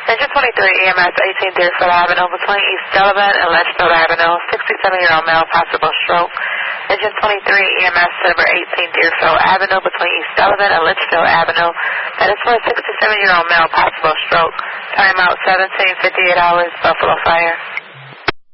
Engine 23 EMS 18 Deerfield Avenue between East Sullivan and Litchfield Avenue. 67-year-old male, possible stroke. Engine 23 EMS Silver 18 Deerfield Avenue between East Sullivan and Litchfield Avenue. That is for a 67-year-old male, possible stroke. Time out 17:58 hours, Buffalo Fire.